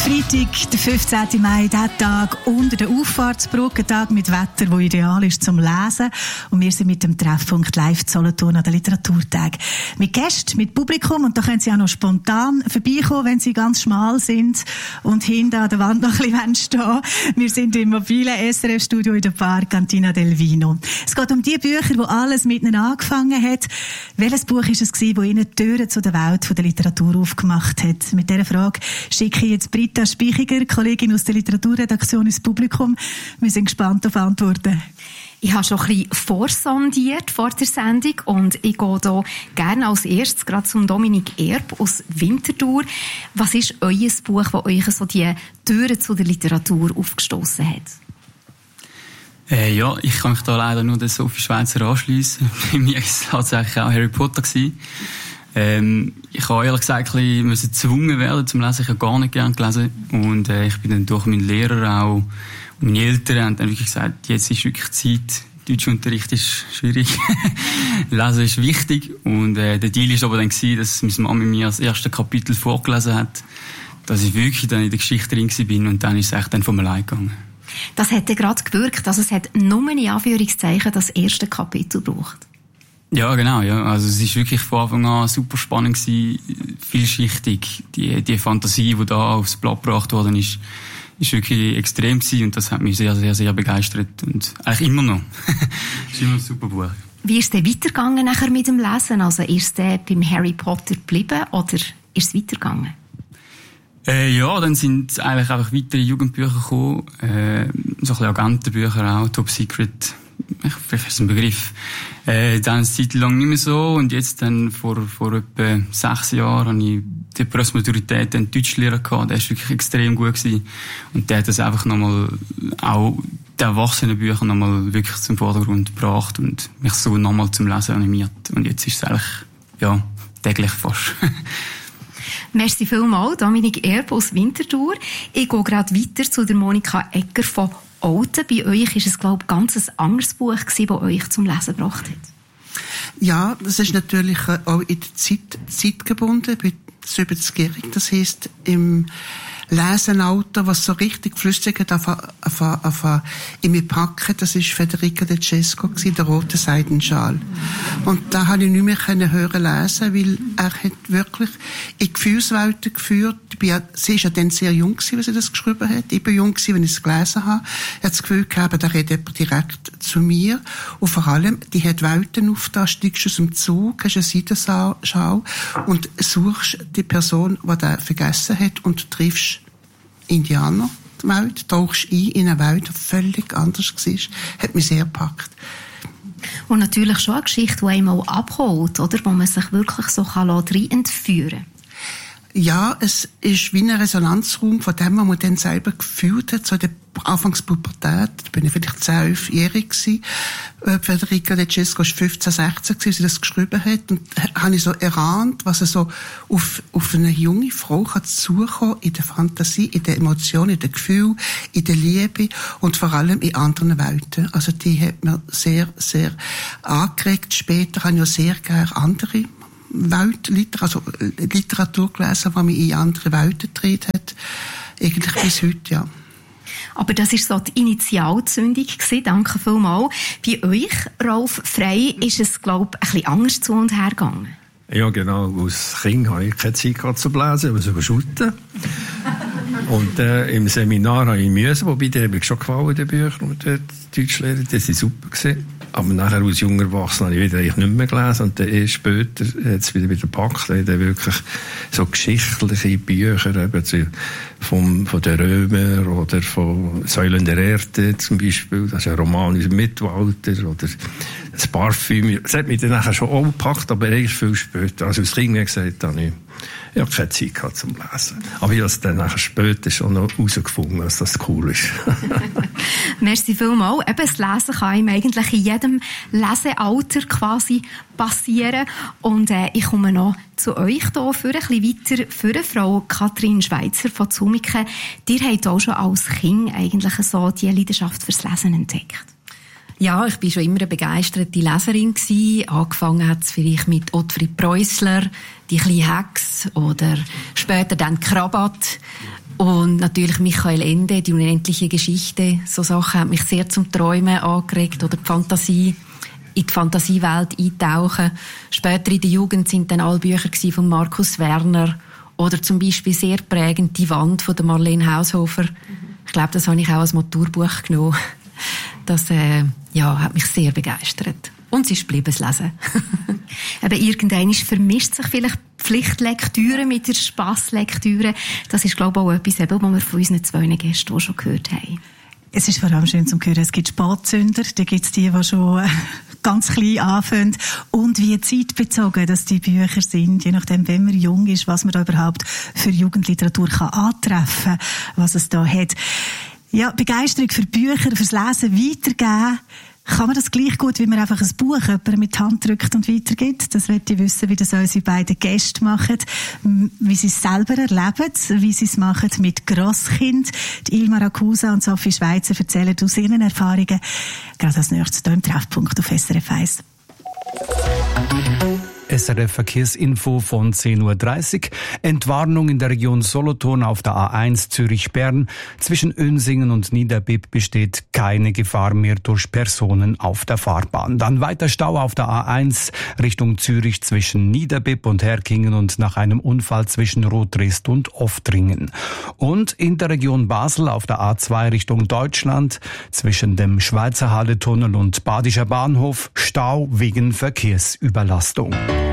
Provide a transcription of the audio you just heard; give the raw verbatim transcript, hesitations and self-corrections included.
Freitag, der fünfzehnten Mai, der Tag unter der Auffahrtsbrücke, ein Tag mit Wetter, das ideal ist zum Lesen. Und wir sind mit dem Treffpunkt live Solothurn an den Literaturtag. Mit Gästen, mit Publikum, und da können Sie auch noch spontan vorbeikommen, wenn Sie ganz schmal sind und hinten an der Wand noch ein bisschen stehen. Wir sind im mobilen S R F-Studio in der Bar Cantina del Vino. Es geht um die Bücher, wo alles miteinander angefangen hat. Welches Buch war es, das Ihnen die Türen zu der Welt der Literatur aufgemacht hat? Mit dieser Frage schicke ich jetzt Britta Speichiger, Kollegin aus der Literaturredaktion, ins Publikum. Wir sind gespannt auf Antworten. Ich habe schon ein bisschen vorsondiert vor der Sendung und ich gehe hier gerne als erstes gerade zum Dominik Erb aus Winterthur. Was ist euer Buch, das euch so die Türen zu der Literatur aufgestoßen hat? Äh, ja, ich kann mich da leider nur der Sophie Schweizer anschliessen. Bei mir war es tatsächlich auch Harry Potter gewesen. Ähm, ich habe ehrlich gesagt ein bisschen gezwungen werden zum Lesen. Ich habe gar nicht gerne gelesen. Und äh, ich bin dann durch meinen Lehrer auch, und meine Eltern haben dann wirklich gesagt, jetzt ist wirklich Zeit. Deutschunterricht ist schwierig. Lesen ist wichtig. Und äh, der Deal war aber dann gewesen, dass meine Mama mir das erste Kapitel vorgelesen hat, dass ich wirklich dann in der Geschichte drin war. Und dann ist es echt dann von allein gegangen. Das hat ja gerade gewirkt, dass es hat nur in Anführungszeichen das erste Kapitel braucht. Ja, genau, ja. Also, es ist wirklich von Anfang an super spannend gewesen, vielschichtig. Die, die Fantasie, die da aufs Blatt gebracht worden ist, ist wirklich extrem gewesen, und das hat mich sehr, sehr, sehr begeistert. Und eigentlich immer noch. Es ist immer ein super Buch. Wie ist es denn weitergegangen nachher mit dem Lesen? Also, ist es beim Harry Potter geblieben oder ist es weitergegangen? Äh, ja, dann sind eigentlich einfach weitere Jugendbücher gekommen, äh, so ein bisschen Agentenbücher auch, Top Secret, ich, vielleicht ist es ein Begriff. Äh, dann eine Zeit lang nicht mehr so, und jetzt dann vor, vor etwa sechs Jahren habe ich die Postmaturität einen Deutschlehrer gehabt, der ist wirklich extrem gut gewesen, und der hat das einfach nochmal, auch die Erwachsenenbücher nochmal wirklich zum Vordergrund gebracht und mich so nochmal zum Lesen animiert, und jetzt ist es eigentlich, ja, täglich fast. Merci vielmals, Dominik Erb aus Winterthur. Ich gehe gerade weiter zu der Monika Egger von Olten. Bei euch war es, glaube ich, ganz ein anderes Buch, das euch zum Lesen gebracht hat. Ja, das ist natürlich auch in der Zeit, Zeit gebunden. Ich bin siebzigjährig, das heisst, im Lesenalter, was so richtig flüssig hat, auf, auf, auf, auf, in mir packen, das war Federica De Cesco, der rote Seidenschal. Und da habe ich nicht mehr können hören lesen, weil er hat wirklich in Gefühlswelten geführt. Ich bin ja, sie war ja dann sehr jung gewesen, als sie das geschrieben hat. Ich war jung gewesen, wenn ich es gelesen habe. Ich habe das Gefühl gehabt, da redet jemand direkt zu mir. Und vor allem, die hat Welten aufgetan, steigst aus dem Zug, hast eine Seitenschau und suchst die Person, die das vergessen hat, und triffst Indianer, die Welt, tauchst ein in eine Welt, die völlig anders war. Hat mich sehr gepackt. Und natürlich schon eine Geschichte, die einmal abholt, oder? Wo man sich wirklich so rein entführen kann. Ja, es ist wie ein Resonanzraum von dem, was man dann selber gefühlt hat, so in der Anfangspubertät. Da bin ich vielleicht zehn, elfjährig gewesen. Federica De Cesco war fünfzehn, sechzehn gewesen, als sie das geschrieben hat. Und da habe ich so erahnt, was er so auf, auf eine junge Frau kann zukommen, in der Fantasie, in der Emotion, in dem Gefühl, in der Liebe und vor allem in anderen Welten. Also die hat mir sehr, sehr angeregt. Später habe ich auch sehr gerne andere Weltliteratur, also Literatur gelesen, die mich in andere Welten gedreht hat. Eigentlich bis heute, ja. Aber das war so die Initialzündung gewesen. Danke vielmals. Bei euch, Rolf Frey, ist es, glaube ich, ein bisschen anders zu und her gegangen. Ja, genau. Als Kind hatte ich keine Zeit gehabt zu lesen, aber sogar shooten. Und äh, im Seminar habe ich müssen, wobei die haben mir schon gefallen, die Bücher und die Deutschlehrer, die waren super gewesen. Aber nachher als junger Erwachsener habe ich wieder eigentlich nicht mehr gelesen, und dann erst später hat es wieder wieder gepackt, dann wirklich so geschichtliche Bücher, eben zu, vom, von den Römern oder von Säulen der Erde zum Beispiel, das ist ein Roman aus dem Mittelalter, oder das Parfüm. Das hat mich dann nachher schon auch gepackt, aber erst viel später. Also als Kind, wie gesagt, habe ich, ich habe keine Zeit gehabt zum Lesen. Aber ich habe es dann nachher später schon noch herausgefunden, dass das cool ist. Merci vielmals. Eben, das Lesen kann einem eigentlich in jedem Lesealter quasi passieren. Und äh, ich komme noch zu euch hier für ein bisschen weiter, für Frau Kathrin Schweizer von Zumiken. Ihr habt auch schon als Kind eigentlich so die Leidenschaft fürs Lesen entdeckt. Ja, ich war schon immer eine begeisterte Leserin gewesen. Angefangen hat es vielleicht mit Ottfried Preußler, die kleine Hex, oder später dann Krabat. Und natürlich Michael Ende, die unendliche Geschichte. So Sachen haben mich sehr zum Träumen angeregt oder die Fantasie, in die Fantasiewelt eintauchen. Später in der Jugend sind dann alle Bücher von Markus Werner oder zum Beispiel sehr prägend die Wand von der Marlene Haushofer. Ich glaube, das habe ich auch als Motorbuch genommen. Das äh, ja, hat mich sehr begeistert. Und es ist geblieben, das Lesen. Aber irgendwann vermischt sich vielleicht Pflichtlektüre mit der Spasslektüre. Das ist, glaube ich, auch etwas, was wir von unseren zwei Gästen auch schon gehört haben. Es ist vor allem schön zu hören, es gibt Spätzünder, da gibt es die, die schon ganz klein anfangen. Und wie zeitbezogen, dass die Bücher sind, je nachdem, wenn man jung ist, was man da überhaupt für Jugendliteratur kann antreffen kann, was es da hat. Ja, Begeisterung für Bücher, fürs Lesen weitergeben. Kann man das gleich gut, wie man einfach ein Buch jemandem mit die Hand drückt und weitergibt? Das möchte ich wissen, wie das unsere beiden Gäste machen, wie sie es selber erleben, wie sie es machen mit Grosskind. Die Ilma Rakusa und Sophie Schweizer erzählen aus ihren Erfahrungen. Gerade als nächstes hier im Treffpunkt auf S R F eins. S R F Verkehrsinfo von zehn Uhr dreißig. Entwarnung in der Region Solothurn auf der A eins Zürich-Bern. Zwischen Önsingen und Niederbipp besteht keine Gefahr mehr durch Personen auf der Fahrbahn. Dann weiter Stau auf der A eins Richtung Zürich zwischen Niederbipp und Herkingen und nach einem Unfall zwischen Rotrist und Oftringen. Und in der Region Basel auf der A zwei Richtung Deutschland zwischen dem Schweizer Halletunnel und Badischer Bahnhof Stau wegen Verkehrsüberlastung.